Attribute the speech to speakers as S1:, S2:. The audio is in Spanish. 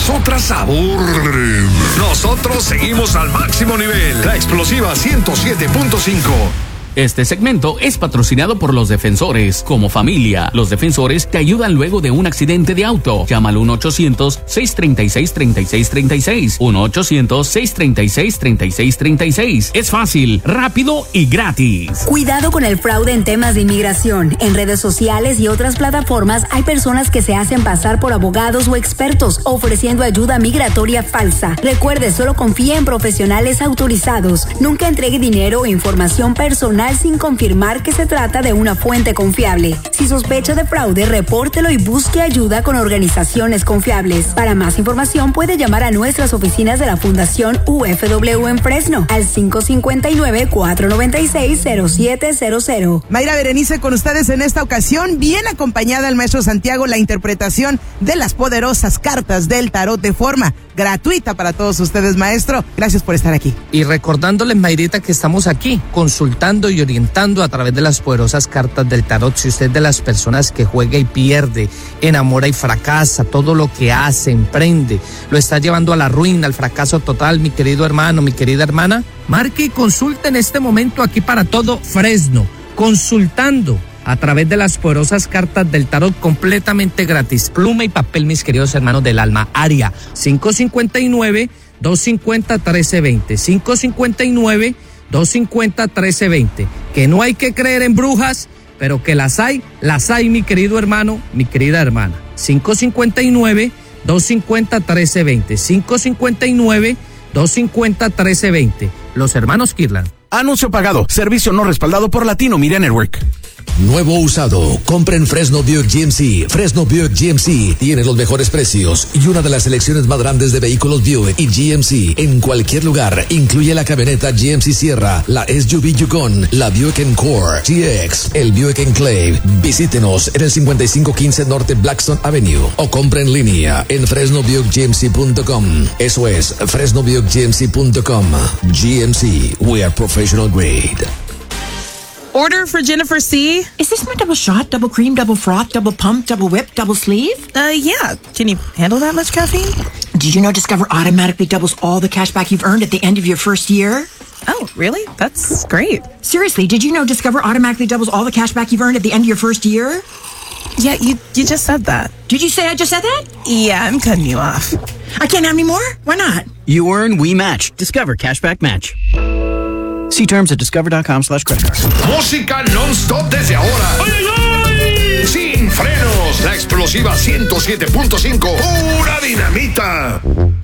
S1: nosotras aburren. Nosotros seguimos al máximo nivel. La Explosiva 107.5.
S2: Este segmento es patrocinado por Los Defensores. Como familia, Los Defensores te ayudan luego de un accidente de auto. Llama al 1-800-636-3636. 1-800-636-3636. Es fácil, rápido y gratis.
S3: Cuidado con el fraude en temas de inmigración. En redes sociales y otras plataformas hay personas que se hacen pasar por abogados o expertos ofreciendo ayuda migratoria falsa. Recuerde, solo confíe en profesionales autorizados. Nunca entregue dinero o información personal sin confirmar que se trata de una fuente confiable. Si sospecha de fraude, repórtelo y busque ayuda con organizaciones confiables. Para más información puede llamar a nuestras oficinas de la Fundación UFW en Fresno al 559-496-0700.
S4: Mayra Berenice con ustedes en esta ocasión, bien acompañada al maestro Santiago, la interpretación de las poderosas cartas del tarot de forma gratuita para todos ustedes, maestro. Gracias por estar aquí.
S5: Y recordándoles, Mayrita, que estamos aquí consultando y orientando a través de las poderosas cartas del tarot. Si usted es de las personas que juega y pierde, enamora y fracasa, todo lo que hace, emprende, lo está llevando a la ruina, al fracaso total, mi querido hermano, mi querida hermana, marque y consulte en este momento aquí para todo Fresno, consultando a través de las poderosas cartas del tarot completamente gratis. Pluma y papel, mis queridos hermanos del alma. Área 559-250-1320. 559-250-1320. Que no hay que creer en brujas, pero que las hay, mi querido hermano, mi querida hermana. 559-250-1320. 559-250-1320. Los hermanos Kirlan.
S6: Anuncio pagado. Servicio no respaldado por Latino Media Network.
S7: Nuevo o usado, compra en Fresno Buick GMC. Fresno Buick GMC tiene los mejores precios y una de las selecciones más grandes de vehículos Buick y GMC en cualquier lugar. Incluye la camioneta GMC Sierra, la SUV Yukon, la Buick Encore GX, el Buick Enclave. Visítenos en el 5515 Norte Blackstone Avenue o compra en línea en FresnoBuickGMC.com. Eso es FresnoBuickGMC.com. GMC, we are professional grade.
S8: Order for Jennifer C.
S9: Is this my double shot, double cream, double froth, double pump, double whip, double sleeve?
S8: Yeah. Can you handle that much caffeine?
S9: Did you know Discover automatically doubles all the cash back you've earned at the end of your first year?
S8: Oh, really? That's great.
S9: Seriously, did you know Discover automatically doubles all the cash back you've earned at the end of your first year?
S8: Yeah, you just said that.
S9: Did you say I just said that?
S8: Yeah, I'm cutting you off.
S9: I can't have any more? Why not?
S10: You earn, we match. Discover Cashback Match. See terms at discover.com/creditcard.
S1: Música non-stop desde ahora. ¡Ay, ay, ay! Sin frenos. La Explosiva 107.5. Pura dinamita.